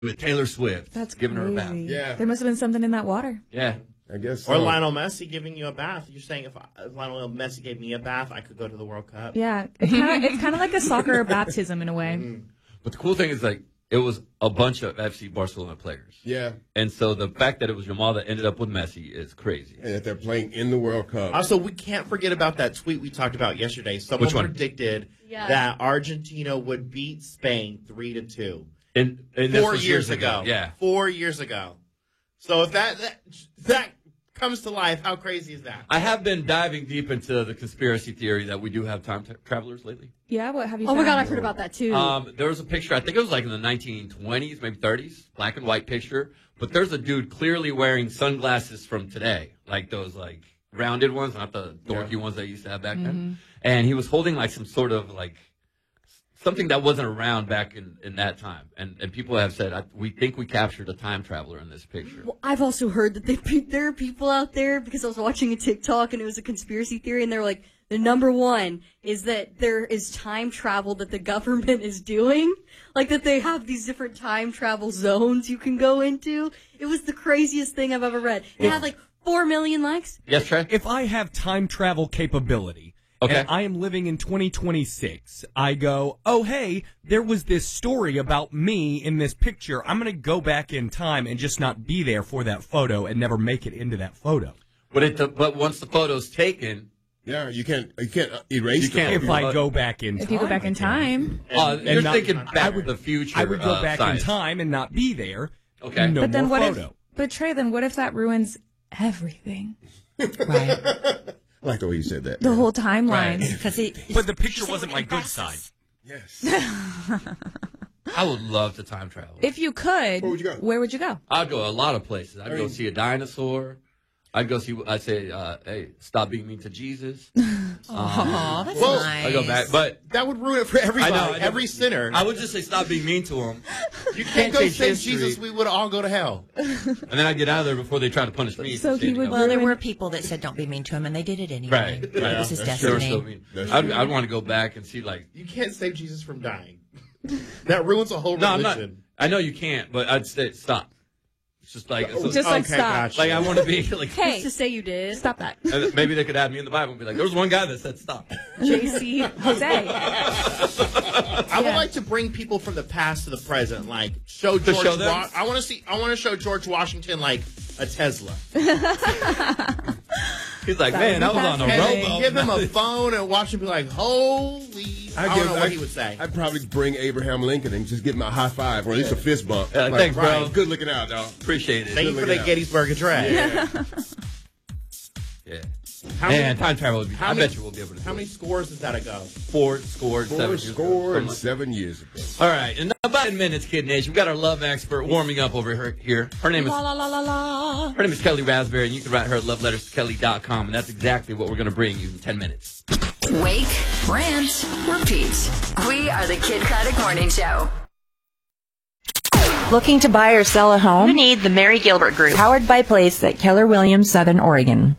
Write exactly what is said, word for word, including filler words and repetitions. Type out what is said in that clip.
with Taylor Swift. That's giving crazy. her a bath. Yeah. There must have been something in that water. Yeah. I guess so. Or Lionel Messi giving you a bath. You're saying if, I, if Lionel Messi gave me a bath, I could go to the World Cup? Yeah. It kinda, it's kind of like a soccer baptism in a way. Mm-hmm. But the cool thing is, like, it was a bunch of F C Barcelona players. Yeah. And so the fact that it was Jamal that ended up with Messi is crazy. And that they're playing in the World Cup. Also, we can't forget about that tweet we talked about yesterday. Someone Which one? predicted Yeah. that Argentina would beat Spain three to two. And, and this Four was years ago. Yeah. Four years ago. So if that, that that comes to life, how crazy is that? I have been diving deep into the conspiracy theory that we do have time tra- travelers lately. Yeah, what have you Oh found? my God, I've heard about that too. Um, there was a picture, I think it was like in the nineteen twenties, maybe thirties, black and white picture. But there's a dude clearly wearing sunglasses from today, like those like rounded ones, not the dorky Yeah. ones that I used to have back Mm-hmm. then. And he was holding like some sort of like something that wasn't around back in, in that time. And and people have said, I, we think we captured a time traveler in this picture. Well, I've also heard that they, there are people out there, because I was watching a TikTok and it was a conspiracy theory, and they were like, the number one is that there is time travel that the government is doing. Like that they have these different time travel zones you can go into. It was the craziest thing I've ever read. It had like four million likes. Yes, Trey? If I have time travel capability, Okay. and I am living in twenty twenty-six, I go, oh, hey, there was this story about me in this picture. I'm going to go back in time and just not be there for that photo and never make it into that photo. But it, but once the photo's taken, Yeah, you can't you can't uh, erase You the can't. If photo. I go back in time. If you go back in I can. time. uh, And you're not- thinking I back would- to the future. I would go uh, back science. in time and not be there. Okay. No But then more what photo. if, but Trey, then what if that ruins everything? Right. I like the way you said that. The whole timeline. Because it, But the picture Say wasn't what my it good passes. side. Yes. I would love to time travel. If you could, Where would you go? where would you go? I'd go a lot of places. I'd I go mean- see a dinosaur. I'd go see. I'd say, uh, "Hey, stop being mean to Jesus." oh, that's Well, nice. I go back, but That would ruin it for everybody. I know, I know. Every sinner. I would just say, "Stop being mean to him," you can't can't go change save history. Jesus. We would all go to hell. and then I get out of there before they try to punish me. So for he saving would- them. Well, there Ruin- were people that said don't be mean to him, and they did it anyway. Right, right. That was his That's They were destiny. so mean. That's I'd, true. I'd want to go back and see, like, You can't save Jesus from dying. That ruins a whole no, I'm religion. not. I know you can't, but I'd say stop. It's just like, it's Just like Okay, stop. gotcha. like I want to be like. Hey, Just to say you did. stop that. and maybe they could add me in the Bible and be like, "There was one guy that said stop." J C Jose. I would Yeah. like to bring people from the past to the present, like show To George. show them? Wa- I want to see. I want to show George Washington like a Tesla. He's like, That "Man, would I be was on a fascinating. rowboat." Give him a phone and watch him be like, "Holy!" I, don't know what he would say. I'd probably bring Abraham Lincoln and just give him a high five or at least a fist bump. Yeah, thanks, bro. Ryan, good looking out, dog. Appreciate it. Thank you for look the out. Gettysburg Address. Yeah. Yeah. How Man, many, time travel would be. how I many- bet you we'll be able to. how do many it. scores does that go? Four scored, Four seven years ago. scored Something like- seven years ago. All right, in about ten minutes, Kid Nation, we got our love expert warming up over her, here. Her name is La la la la la. her name is Kelly Raspberry, and you can write her at love letters to kelly dot com, and that's exactly what we're going to bring you in ten minutes. Wake, rant, repeat. We are the Kid Craddock Morning Show. Looking to buy or sell a home? You need the Mary Gilbert Group. Powered by Place at Keller Williams, Southern Oregon.